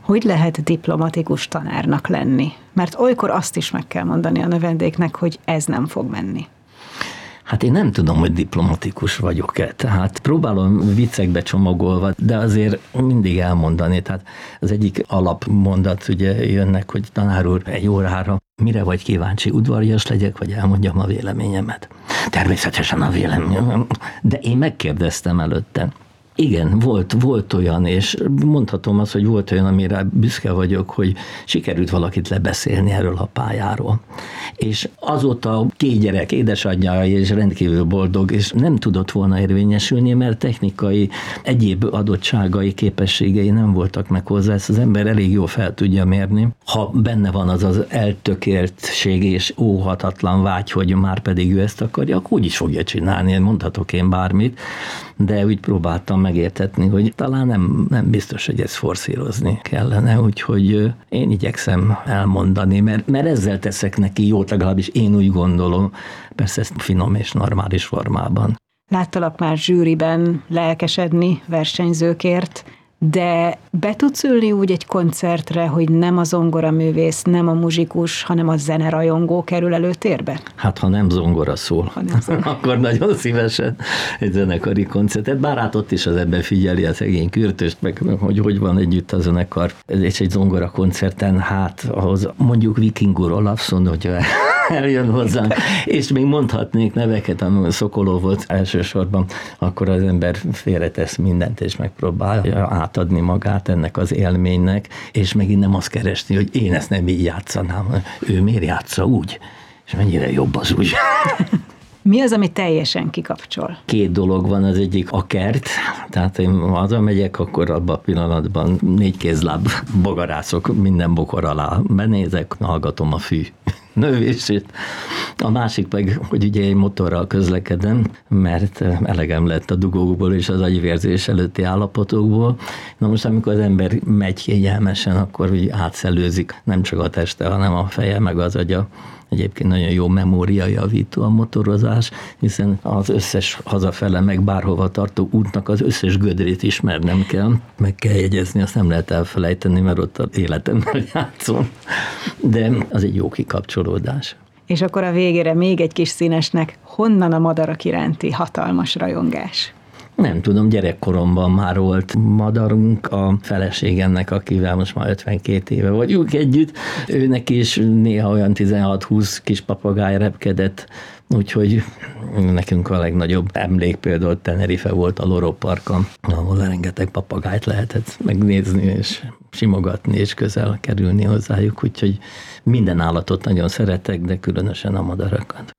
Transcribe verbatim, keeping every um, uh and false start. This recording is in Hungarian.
Hogy lehet diplomatikus tanárnak lenni? Mert olykor azt is meg kell mondani a növendéknek, hogy ez nem fog menni. Hát én nem tudom, hogy diplomatikus vagyok-e, tehát próbálom viccekbe csomagolva, de azért mindig elmondani. Tehát az egyik alapmondat ugye jönnek, hogy tanár úr, egy órára mire vagy kíváncsi, udvarias legyek, vagy elmondjam a véleményemet. Természetesen a véleményem, de én megkérdeztem előtte. Igen, volt, volt olyan, és mondhatom azt, hogy volt olyan, amire büszke vagyok, hogy sikerült valakit lebeszélni erről a pályáról. És azóta két gyerek édesanyja és rendkívül boldog, és nem tudott volna érvényesülni, mert technikai egyéb adottságai, képességei nem voltak meg hozzá. Ezt az ember elég jól fel tudja mérni. Ha benne van az az eltökéltség és óhatatlan vágy, hogy már pedig ő ezt akarja, akkor úgy is fogja csinálni. Mondhatok én bármit, de úgy próbáltam megértetni, hogy talán nem, nem biztos, hogy ezt forszírozni kellene, úgyhogy én igyekszem elmondani, mert, mert ezzel teszek neki jót, legalábbis én úgy gondolom, persze ezt finom és normális formában. Láttalak már zsűriben lelkesedni versenyzőkért, de be tudsz ülni úgy egy koncertre, hogy nem a zongoraművész, nem a muzsikus, hanem a zenerajongó kerül előtérbe? Hát ha nem zongora szól, nem zongora. Akkor nagyon szívesen egy zenekari koncertet. Bár hát ott is az ebben figyeli a szegény Kürtöst, meg hogy hogy van együtt a zenekar. És egy zongora koncerten, hát ahhoz mondjuk Viking úr Olafson, hogyha eljön hozzám, és még mondhatnék neveket, ami Szokoló volt elsősorban, akkor az ember félretesz mindent, és megpróbálja átadni magát ennek az élménynek, és megint nem azt keresni, hogy én ezt nem így játszanám, ő miért játsza úgy, és mennyire jobb az úgy. Mi az, ami teljesen kikapcsol? Két dolog van, az egyik a kert, tehát én hazamegyek, akkor abban a pillanatban négy kézláb bogarászok, minden bokor alá benézek, hallgatom a fű növését. A másik meg, hogy ugye egy motorral közlekedem, mert elegem lett a dugókból és az agyvérzés előtti állapotokból. Na most, amikor az ember megy kényelmesen, akkor úgy átszelőzik nem csak a teste, hanem a feje, meg az agya. Egyébként nagyon jó memóriajavító a motorozás, hiszen az összes hazafele, meg bárhova tartó útnak az összes gödrét ismernem kell, meg kell jegyezni, azt nem lehet elfelejteni, mert ott az életemmel játszom. De az egy jó kikapcsolódás. És akkor a végére még egy kis színesnek, honnan a madarak iránti hatalmas rajongás? Nem tudom, gyerekkoromban már volt madarunk, a feleségemnek, akivel most már ötvenkét éve vagyunk együtt, őnek is néha olyan tizenhat-húsz kis papagáj repkedett, úgyhogy nekünk a legnagyobb emlék például Tenerife volt a Loro Parkon, ahol rengeteg papagájt lehetett megnézni, és simogatni, és közel kerülni hozzájuk, úgyhogy minden állatot nagyon szeretek, de különösen a madarakat.